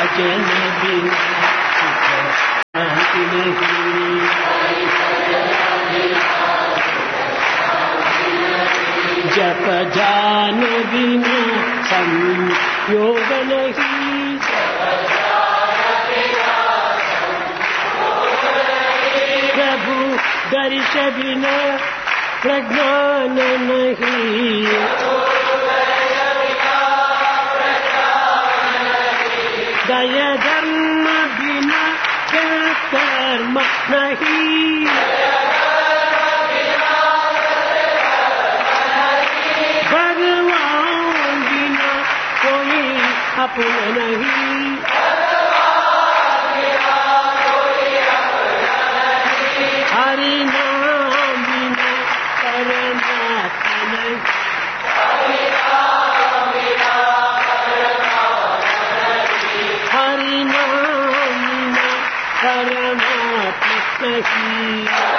भजन बिना शांति नहीं, जप जान बिना संयोग नहीं, प्रभु दर्श बिना प्रज्ञान नहीं, दया धर्म बिना कर्म नहीं, भगवान बिना कोई अपना नहीं, हरि नाम बिना परमात्मा नहीं, हरि नाम बिना परमात्मा नहीं।